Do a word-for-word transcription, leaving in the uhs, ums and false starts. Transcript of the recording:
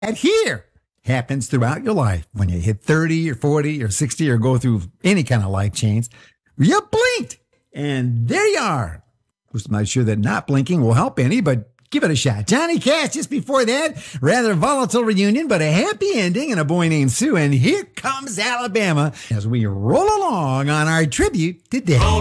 That here happens throughout your life when you hit thirty or forty or sixty or go through any kind of life change. You blinked, and there you are. I'm not sure that not blinking will help any, but give it a shot. Johnny Cash just before that. Rather volatile reunion, but a happy ending, and a boy named Sue. And here comes Alabama as we roll along on our tribute to Daddy.